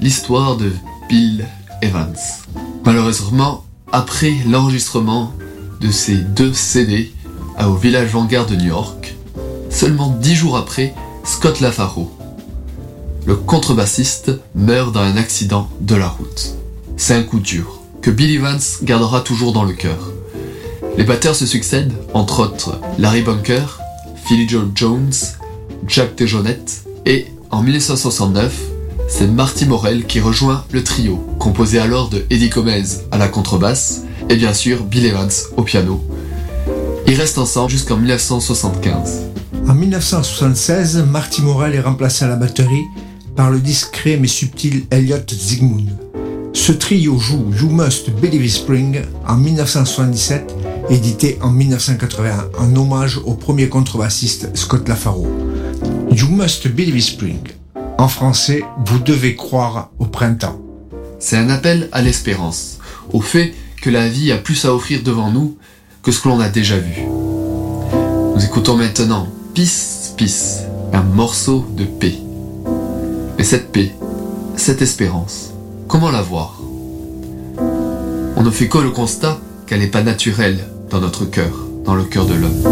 l'histoire de Bill Evans. Malheureusement, après l'enregistrement de ces 2 CD au Village Vanguard de New York, seulement 10 jours après, Scott LaFaro, le contrebassiste, meurt dans un accident de la route. C'est un coup dur, que Bill Evans gardera toujours dans le cœur. Les batteurs se succèdent, entre autres Larry Bunker, Philly Joe Jones, Jack DeJohnette, et en 1969, c'est Marty Morell qui rejoint le trio, composé alors de Eddie Gomez à la contrebasse, et bien sûr Bill Evans au piano. Ils restent ensemble jusqu'en 1975. En 1976, Marty Morell est remplacé à la batterie par le discret mais subtil Elliot Zygmunt. Ce trio joue You Must Believe Spring en 1977, édité en 1981, en hommage au premier contrebassiste Scott LaFaro. You Must Believe Spring. En français, vous devez croire au printemps. C'est un appel à l'espérance, au fait que la vie a plus à offrir devant nous que ce que l'on a déjà vu. Nous écoutons maintenant Peace, Peace, un morceau de paix. Mais cette paix, cette espérance, comment la voir ? On ne fait que le constat qu'elle n'est pas naturelle dans notre cœur, dans le cœur de l'homme.